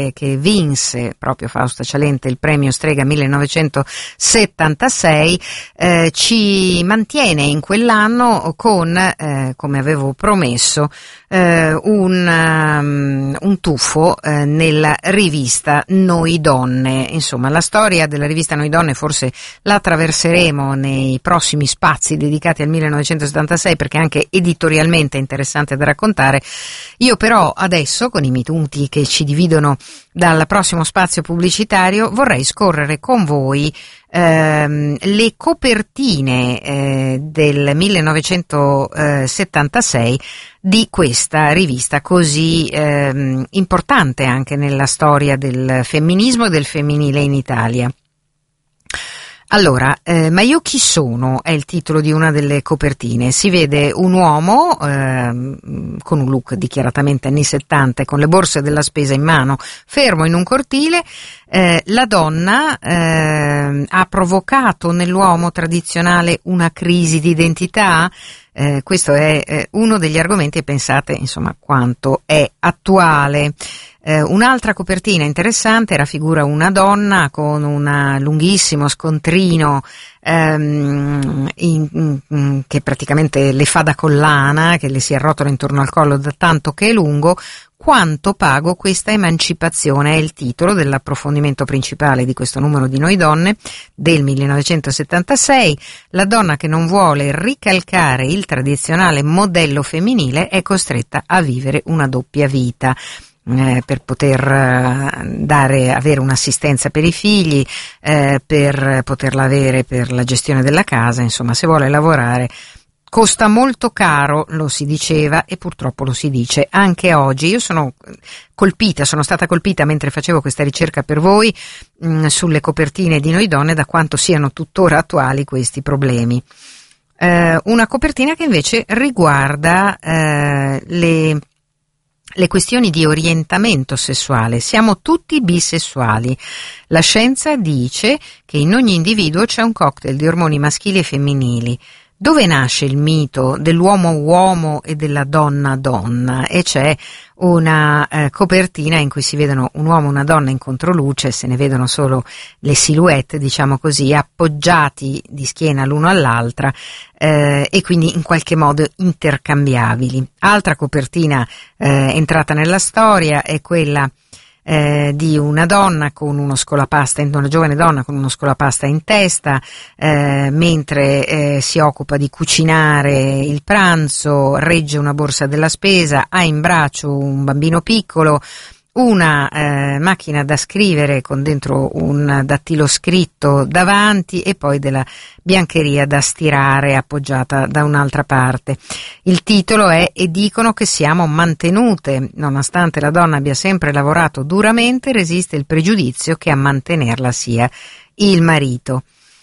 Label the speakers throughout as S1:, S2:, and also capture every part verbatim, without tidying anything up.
S1: editoriale che vinse proprio Fausta Cialente il premio Strega millenovecentosettantasei, eh, ci mantiene in quell'anno con, eh, come avevo promesso, eh, un, um, un tuffo eh, nella rivista Noi Donne. Insomma, la storia della rivista Noi Donne forse la attraverseremo nei prossimi spazi dedicati al millenovecentosettantasei, perché anche editorialmente è interessante da raccontare. Io però adesso, con i minuti che ci dividono dal prossimo spazio pubblicitario, vorrei scorrere con voi ehm, le copertine eh, del millenovecentosettantasei di questa rivista così ehm, importante anche nella storia del femminismo e del femminile in Italia. Allora, eh, ma io chi sono? È il titolo di una delle copertine. Si vede un uomo eh, con un look dichiaratamente anni settanta e con le borse della spesa in mano, fermo in un cortile. Eh, la donna eh, ha provocato nell'uomo tradizionale una crisi di identità. Eh, questo è eh, uno degli argomenti, e pensate insomma quanto è attuale. Eh, un'altra copertina interessante raffigura una donna con un lunghissimo scontrino ehm, in, in, che praticamente le fa da collana, che le si arrotola intorno al collo da tanto che è lungo. Quanto pago questa emancipazione è il titolo dell'approfondimento principale di questo numero di Noi Donne del millenovecentosettantasei. La donna che non vuole ricalcare il tradizionale modello femminile è costretta a vivere una doppia vita. Eh, per poter eh, dare, avere un'assistenza per i figli, eh, per poterla avere per la gestione della casa, insomma, se vuole lavorare costa molto caro, lo si diceva e purtroppo lo si dice anche oggi. Io sono colpita, sono stata colpita mentre facevo questa ricerca per voi mh, sulle copertine di Noi Donne, da quanto siano tuttora attuali questi problemi. Eh, una copertina che invece riguarda eh, le Le questioni di orientamento sessuale. Siamo tutti bisessuali. La scienza dice che in ogni individuo c'è un cocktail di ormoni maschili e femminili. Dove nasce il mito dell'uomo-uomo e della donna-donna? E c'è una eh, copertina in cui si vedono un uomo e una donna in controluce, se ne vedono solo le silhouette, diciamo così, appoggiati di schiena l'uno all'altra eh, e quindi in qualche modo intercambiabili. Altra copertina eh, entrata nella storia è quella Eh, di una donna con uno scolapasta, una giovane donna con uno scolapasta in testa, eh, mentre eh, si occupa di cucinare il pranzo, regge una borsa della spesa, ha in braccio un bambino piccolo, una eh, macchina da scrivere con dentro un dattiloscritto davanti e poi della biancheria da stirare appoggiata da un'altra parte. Il titolo è "E dicono che siamo mantenute. Nonostante la donna abbia sempre lavorato duramente, resiste il pregiudizio che a mantenerla sia il marito".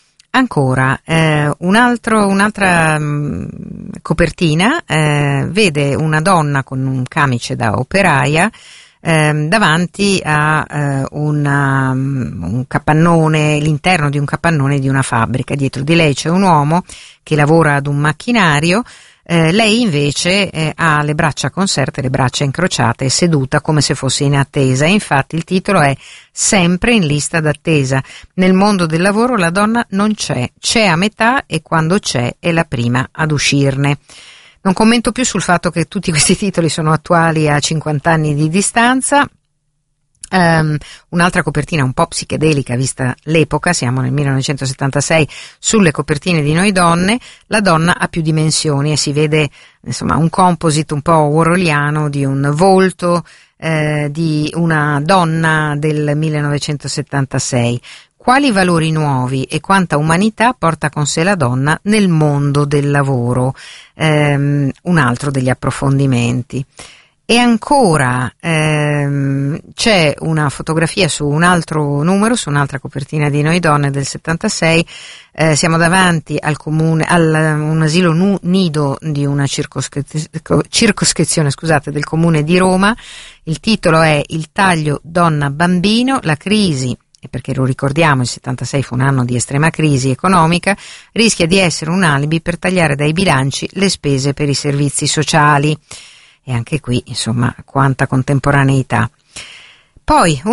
S1: Ancora, eh, un altro, un'altra mh, copertina eh, vede una donna con un camice da operaia Eh, davanti a eh, una, un capannone, l'interno di un capannone di una fabbrica. Dietro di lei c'è un uomo che lavora ad un macchinario, eh, lei invece eh, ha le braccia conserte, le braccia incrociate, seduta come se fosse in attesa. E infatti il titolo è "Sempre in lista d'attesa". Nel mondo del lavoro la donna non c'è, c'è a metà e quando c'è è la prima ad uscirne. Non commento più sul fatto che tutti questi titoli sono attuali a cinquanta anni di distanza. Um, un'altra copertina un po' psichedelica vista l'epoca, siamo nel millenovecentosettantasei, sulle copertine di Noi Donne, la donna ha più dimensioni e si vede insomma un composite un po' orwelliano di un volto eh, di una donna del millenovecentosettantasei. Quali valori nuovi e quanta umanità porta con sé la donna nel mondo del lavoro? Ehm, un altro degli approfondimenti. E ancora ehm, c'è una fotografia su un altro numero, su un'altra copertina di Noi Donne del settantasei. Eh, siamo davanti al comune, al un asilo nu, nido di una circoscrizio, circoscrizione scusate, del comune di Roma. Il titolo è "Il taglio donna-bambino, la crisi", e perché lo ricordiamo il settantasei fu un anno di estrema crisi economica, rischia di essere un alibi per tagliare dai bilanci le spese per i servizi sociali. E anche qui, insomma, quanta contemporaneità. Poi